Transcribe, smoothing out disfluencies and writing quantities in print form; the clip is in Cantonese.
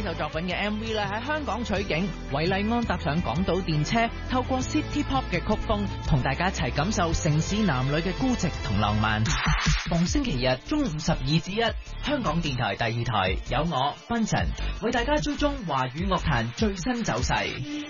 首作品嘅 MV 咧喺香港取景，韋禮安搭上港島電車，透過 City Pop 嘅曲風，同大家一齊感受城市男女嘅孤寂同浪漫。逢星期日中午12至1，香港電台第2台有我 Vincent 為大家追蹤華語樂壇最新走勢。